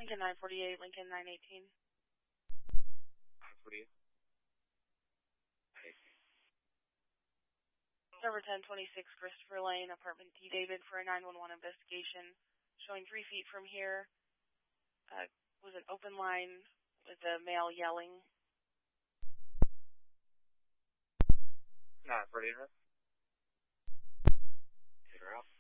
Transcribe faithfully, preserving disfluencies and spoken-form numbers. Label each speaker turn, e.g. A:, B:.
A: Lincoln nine forty-eight, Lincoln nine eighteen.
B: nine forty-eight.
A: Number ten twenty-six Christopher Lane, apartment D. David, for a nine one one investigation. Showing three feet from here uh, was an open line with a male yelling.
B: nine forty-eight. Take her out.